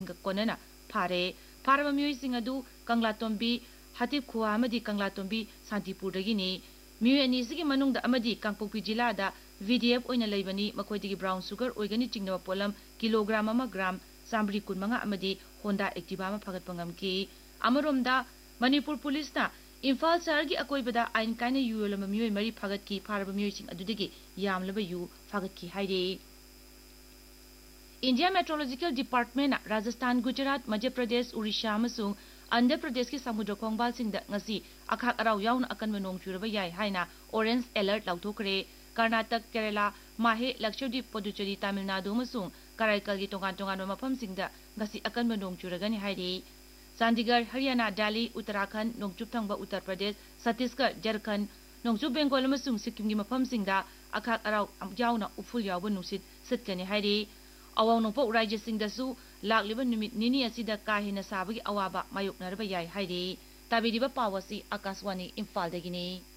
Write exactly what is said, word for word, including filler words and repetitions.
कोनना फारे फारब म्योइसिंग अदु कंगलातोंबी हातिब खुआ अमदी Kanglatongbi शांतिपुरदगिनी म्योइ अनीसिगी मनुंगदा अमदी Kangpokpi जिलादा VDF ओइना लेबनी मखोइदगी brown sugar ओइगनी चिंगनवा pollen kilogram अमा ग्राम चामरी कुनमंगा अमदी होंडा एक्टिवा अमा फगतपा ngamki अमरोमदा मणिपुर पुलिसना इम्फाल शहर की अकोइबदा आइन कायना युयोलम म्योइ मरी फगतकी फारब म्योइसिंग अदुदगी यामलबा यु फगतकी हाइरे India meteorological department Rajasthan Gujarat Madhya Pradesh Orissa अमसुंग Andhra Pradesh की समुद्र खोंगबालसिंगदा ngasi अखाक अराव याउना अकनबा नोंग चुरबा याय हाइना ऑरेंज अलर्ट लाउथोखरे कर्नाटक केरला माहे लक्षद्वीप पुदुचेरी तमिलनाडु अमसुंग कराईकल की तोंगान तोंगान मफमसिंगदा ngasi अकनबा नोंग चुरगनी हाइरे चंडीगढ़ हरियाणा दिल्ली उत्तराखंड नोंगचुप थंगबा उत्तर प्रदेश छत्तीसगढ़ झारखंड नोंगचुप बेंगोल अमसुंग सिक्किम की मफमसिंगदा अखाक अराव याउना उफुल यावबा नुसित सिटकनी हाइरे अवाव नोंपोक राज्यसिंगदसु लाक्लिबा नुमित निनी असिदा काहेना साबगी अवाबा मायोकनरबा याय हाइरे ताबिरिबा पावसी आकाशवाणी इम्फालदगिनी।